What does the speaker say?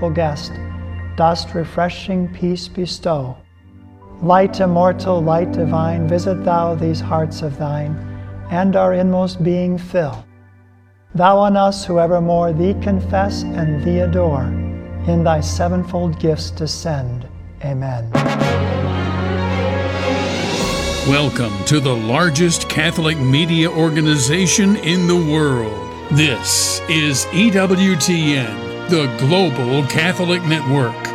faithful guest, dost refreshing peace bestow. Light immortal, light divine, visit thou these hearts of thine, and our inmost being fill. Thou on us who evermore thee confess and thee adore, in thy sevenfold gifts descend. Amen. Welcome to the largest Catholic media organization in the world. This is EWTN, the Global Catholic Network.